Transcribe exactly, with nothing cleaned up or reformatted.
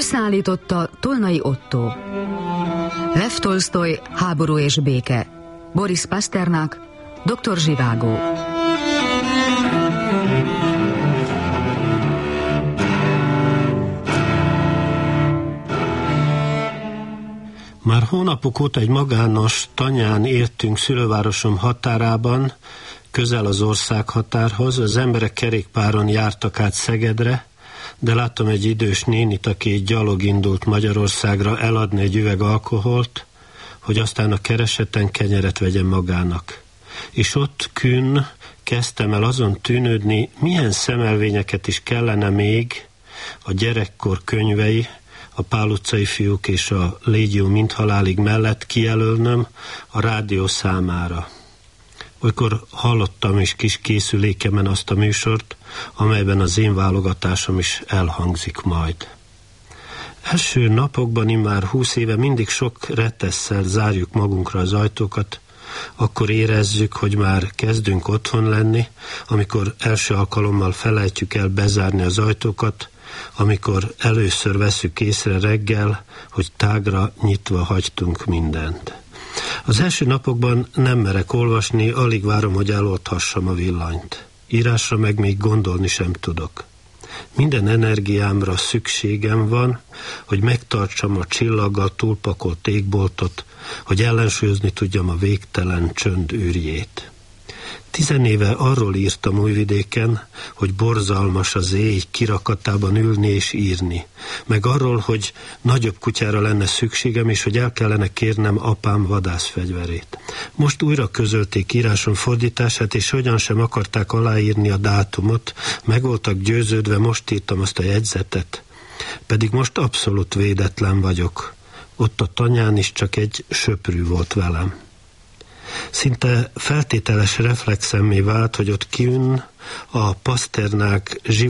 Összeállította Tolnai Ottó. Lev Tolsztoj, Háború és béke. Boris Pasternák, doktor Zsivágó. Már hónapok óta egy magános tanyán éltünk szülővárosom határában, közel az ország határhoz. Az emberek kerékpáron jártak át Szegedre, de láttam egy idős nénit, aki gyalog indult Magyarországra eladni egy üveg alkoholt, hogy aztán a kereseten kenyeret vegyen magának. És ott künn kezdtem el azon tűnődni, milyen szemelvényeket is kellene még a gyerekkor könyvei, a Pál utcai fiúk és a Légió mind halálig mellett kijelölnöm a rádió számára. Olykor hallottam is kis készülékemen azt a műsort, amelyben az én válogatásom is elhangzik majd. Első napokban, immár húsz éve mindig sok retesszel zárjuk magunkra az ajtókat, akkor érezzük, hogy már kezdünk otthon lenni, amikor első alkalommal felejtjük el bezárni az ajtókat, amikor először veszük észre reggel, hogy tágra nyitva hagytunk mindent. Az első napokban nem merek olvasni, alig várom, hogy eloldhassam a villanyt. Írásra meg még gondolni sem tudok. Minden energiámra szükségem van, hogy megtartsam a csillaggal túlpakolt égboltot, hogy ellensúlyozni tudjam a végtelen csönd űrjét. Tizenéve arról írtam Újvidéken, hogy borzalmas az éj kirakatában ülni és írni, meg arról, hogy nagyobb kutyára lenne szükségem, és hogy el kellene kérnem apám vadászfegyverét. Most újra közölték írásom fordítását, és hogyan sem akarták aláírni a dátumot, meg voltak győződve, most írtam azt a jegyzetet. Pedig most abszolút védetlen vagyok. Ott a tanyán is csak egy söprű volt velem. Szinte feltételes reflexemmé vált, hogy ott kinn a Pasternák